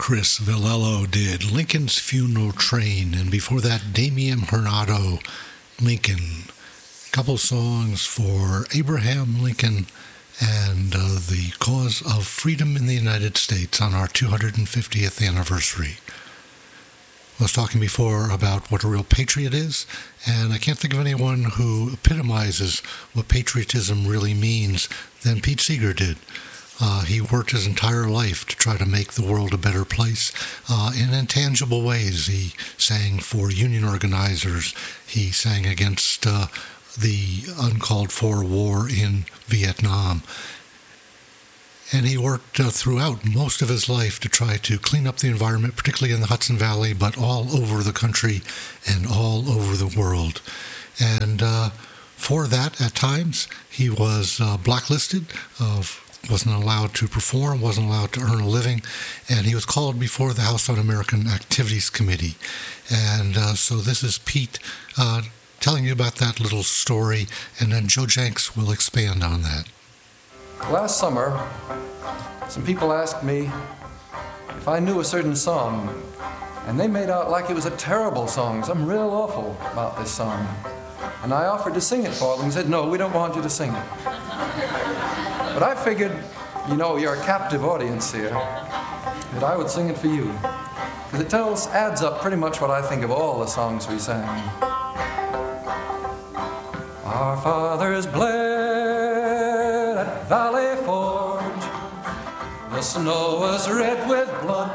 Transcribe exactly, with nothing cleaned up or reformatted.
Chris Villello did Lincoln's Funeral Train, and before that, Damian Hernado, Lincoln. A couple songs for Abraham Lincoln and uh, the cause of freedom in the United States on our two hundred fiftieth anniversary. I was talking before about what a real patriot is, and I can't think of anyone who epitomizes what patriotism really means than Pete Seeger did. Uh, he worked his entire life to try to make the world a better place uh, in intangible ways. He sang for union organizers. He sang against uh, the uncalled-for war in Vietnam. And he worked uh, throughout most of his life to try to clean up the environment, particularly in the Hudson Valley, but all over the country and all over the world. And uh, for that, at times, he was uh, blacklisted, uh, wasn't allowed to perform, wasn't allowed to earn a living, and he was called before the House Un-American Activities Committee. And uh, so this is Pete uh, telling you about that little story, and then Joe Jenks will expand on that. Last summer, some people asked me if I knew a certain song, and they made out like it was a terrible song, something real awful about this song. And I offered to sing it for them and said, no, we don't want you to sing it. But I figured, you know, you're a captive audience here, that I would sing it for you. Because it tells, adds up pretty much what I think of all the songs we sang. Our fathers bled at Valley Forge. The snow was red with blood.